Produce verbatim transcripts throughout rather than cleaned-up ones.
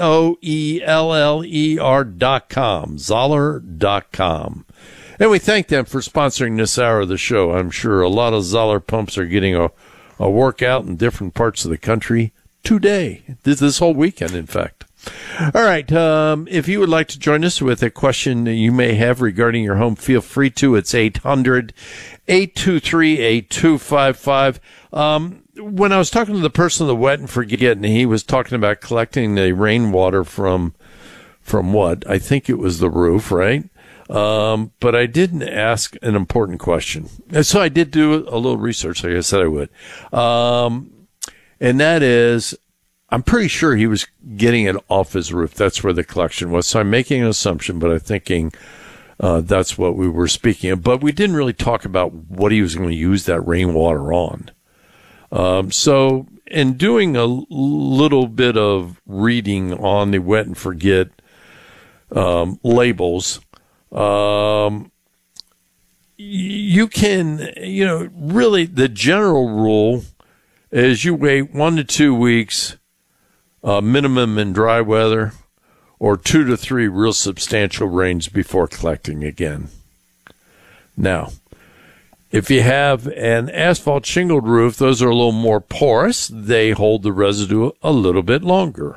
O E L L E R dot com, Zoller dot com. And we thank them for sponsoring this hour of the show. I'm sure a lot of Zoller pumps are getting a, a workout in different parts of the country today, this, this whole weekend, in fact. All right. Um, if you would like to join us with a question that you may have regarding your home, feel free to. It's eight hundred, eight two three, eight two five five. Um, when I was talking to the person of the Wet and Forget, and he was talking about collecting the rainwater from, from what? I think it was the roof, right? Um, but I didn't ask an important question. And so I did do a little research, like I said I would. Um, and that is, I'm pretty sure he was getting it off his roof. That's where the collection was. So I'm making an assumption, but I'm thinking uh, that's what we were speaking of. But we didn't really talk about what he was going to use that rainwater on. Um, so in doing a little bit of reading on the Wet and Forget um, labels, um, you can, you know, really the general rule is you wait one to two weeks Uh, minimum in dry weather, or two to three real substantial rains before collecting again. Now, if you have an asphalt shingled roof, those are a little more porous. They hold the residue a little bit longer.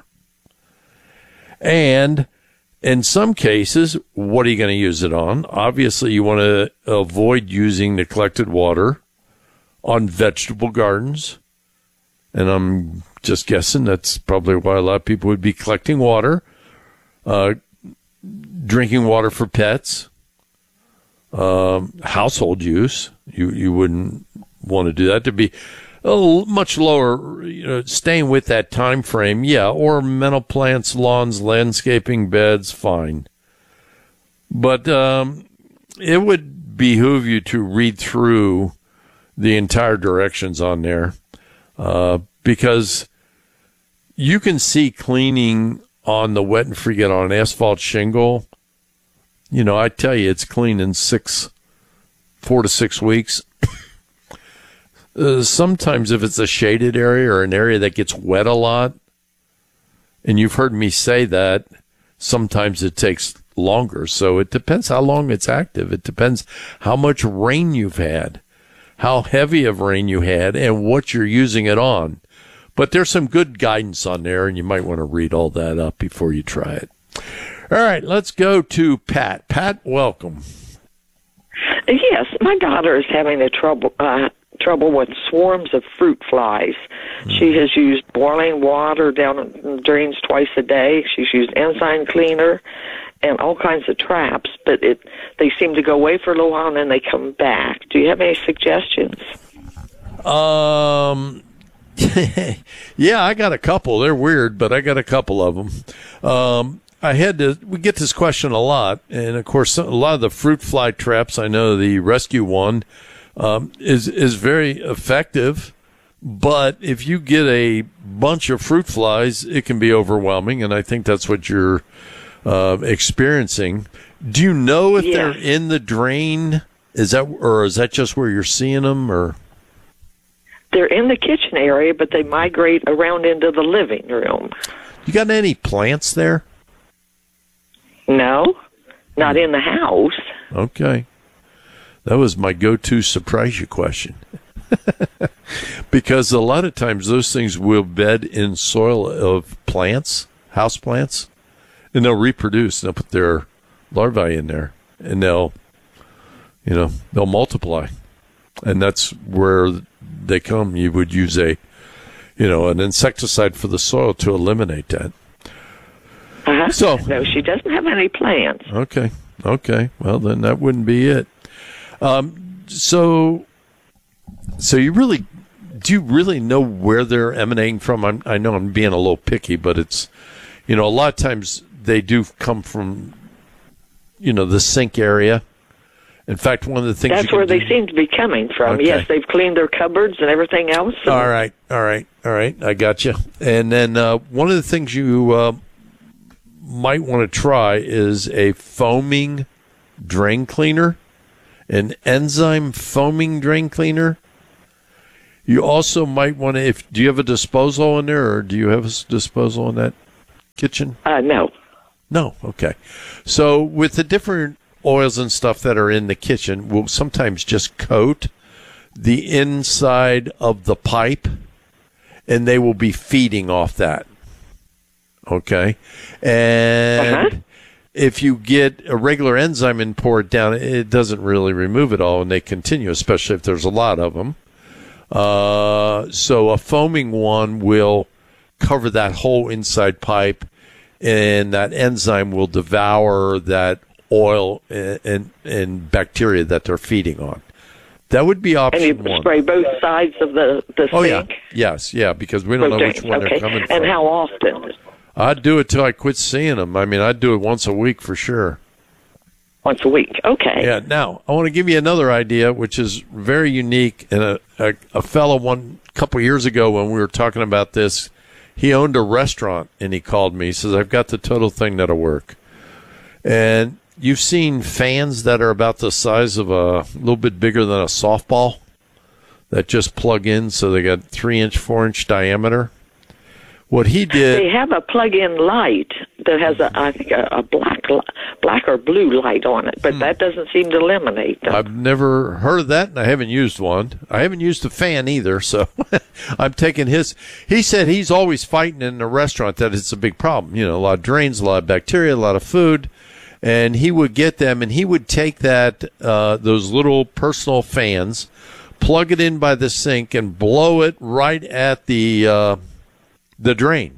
And in some cases, what are you going to use it on? Obviously, you want to avoid using the collected water on vegetable gardens. And I'm just guessing that's probably why a lot of people would be collecting water, uh, drinking water for pets, um, household use. You you wouldn't want to do that. To be a little, much lower, you know, staying with that time frame, yeah. Ornamental plants, lawns, landscaping beds, fine. But um, it would behoove you to read through the entire directions on there, uh, because you can see cleaning on the Wet and Forget on an asphalt shingle. You know, I tell you, it's clean in six, four to six weeks. uh, sometimes if it's a shaded area or an area that gets wet a lot, and you've heard me say that, sometimes it takes longer. So it depends how long it's active. It depends how much rain you've had, how heavy of rain you had, and what you're using it on. But there's some good guidance on there, and you might want to read all that up before you try it. All right, let's go to Pat. Pat, welcome. Yes, my daughter is having a trouble uh, trouble with swarms of fruit flies. Mm. She has used boiling water down in the drains twice a day. She's used enzyme cleaner and all kinds of traps, but it they seem to go away for a little while and then they come back. Do you have any suggestions? Um... Yeah, I got a couple. They're weird, but I got a couple of them. Um, I had to, we get this question a lot. And of course, a lot of the fruit fly traps, I know the Rescue One, um, is, is very effective. But if you get a bunch of fruit flies, it can be overwhelming. And I think that's what you're, uh, experiencing. Do you know if yeah. they're in the drain? Is that, or is that just where you're seeing them, or? They're in the kitchen area, but they migrate around into the living room. You got any plants there? No, not in the house. Okay. That was my go-to surprise you question. Because a lot of times those things will bed in soil of plants, house plants, and they'll reproduce. They'll put their larvae in there, and they'll, you know, they'll multiply. And that's where they come. You would use a, you know, an insecticide for the soil to eliminate that. Uh-huh. So, no, she doesn't have any plants. Okay. Okay. Well, then that wouldn't be it. Um, so, so you really, do you really know where they're emanating from? I'm, I know I'm being a little picky, but it's, you know, a lot of times they do come from, you know, the sink area. In fact, one of the things that's where do, they seem to be coming from. Okay. Yes, they've cleaned their cupboards and everything else. And all right, all right, all right. I got you. And then uh, one of the things you uh, might want to try is a foaming drain cleaner, an enzyme foaming drain cleaner. You also might want to. If do you have a disposal in there, or do you have a disposal in that? kitchen? Uh, no. No. Okay. So with the different oils and stuff that are in the kitchen, we'll sometimes just coat the inside of the pipe, and they will be feeding off that. Okay. And Uh-huh. if you get a regular enzyme and pour it down, it doesn't really remove it all, and they continue, especially if there's a lot of them. Uh, so a foaming one will cover that whole inside pipe, and that enzyme will devour that oil and, and, and bacteria that they're feeding on. That would be option And you one. spray both sides of the, the Oh, sink? yeah. Yes, yeah, because we don't know which one okay. they're coming from. And how often? I'd do it till I quit seeing them. I mean, I'd do it once a week for sure. Once a week. Okay. Yeah. Now, I want to give you another idea, which is very unique. And a, a, a fellow one couple years ago when we were talking about this, he owned a restaurant, and he called me. He says, I've got the total thing that'll work. And you've seen fans that are about the size of a little bit bigger than a softball that just plug in, so they got three-inch, four-inch diameter. What he did... They have a plug-in light that has, a, I think, a, a black li- black or blue light on it, but hmm. that doesn't seem to eliminate them. I've never heard of that, and I haven't used one. I haven't used a fan either, so I'm taking his... He said he's always fighting in a restaurant that it's a big problem. You know, a lot of drains, a lot of bacteria, a lot of food, and he would get them, and he would take that uh, those little personal fans, plug it in by the sink, and blow it right at the... Uh, the drain.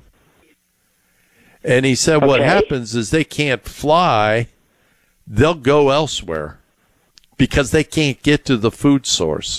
And he said okay. what happens is they can't fly, they'll go elsewhere because they can't get to the food source.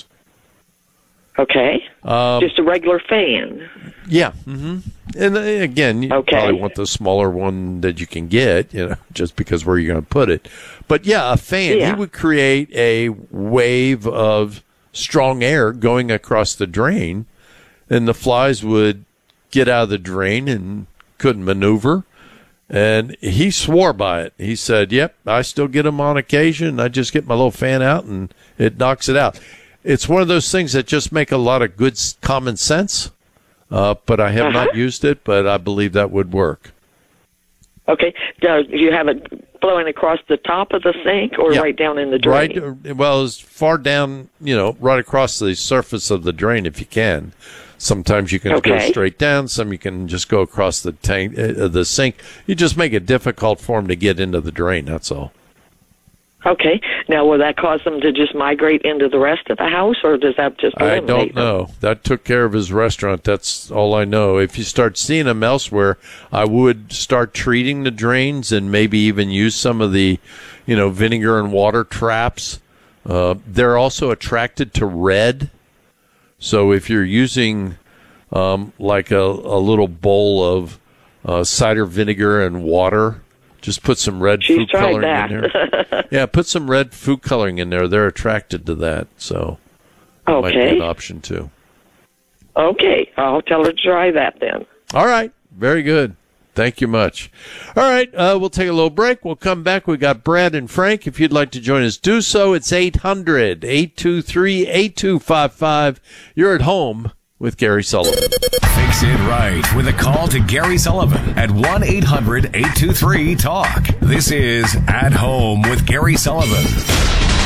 Okay. Um, Just a regular fan. Yeah. Mm-hmm. And again, you okay. probably want the smaller one that you can get, you know, just because where you're going to put it. But yeah, a fan, yeah. he would create a wave of strong air going across the drain, and the flies would get out of the drain and couldn't maneuver. And he swore by it. He said, yep, I still get them on occasion. I just get my little fan out and it knocks it out. It's one of those things that just make a lot of good common sense, uh, but I have uh-huh. not used it, but I believe that would work. Okay. Do you have it blowing across the top of the sink or yeah. right down in the drain? Right, well, as far down, you know, right across the surface of the drain if you can. Sometimes you can okay. go straight down. Some you can just go across the tank, uh, the sink. You just make it difficult for them to get into the drain. That's all. Okay. Now, will that cause them to just migrate into the rest of the house, or does that just eliminate I don't know. them? That took care of his restaurant. That's all I know. If you start seeing them elsewhere, I would start treating the drains and maybe even use some of the, you know, vinegar and water traps. Uh, they're also attracted to red. So if you're using um, like a, a little bowl of uh, cider vinegar and water, just put some red She's food tried coloring that. in there. Yeah, put some red food coloring in there. They're attracted to that, so that okay. might be an option too. Okay, I'll tell her to try that then. All right, very good. Thank you much. All right, uh, we'll take a little break. We'll come back. We got Brad and Frank. If you'd like to join us, do so. It's eight hundred, eight two three, eight two five five. You're at home with Gary Sullivan. Fix it right with a call to Gary Sullivan at one eight hundred, eight two three, talk. This is At Home with Gary Sullivan.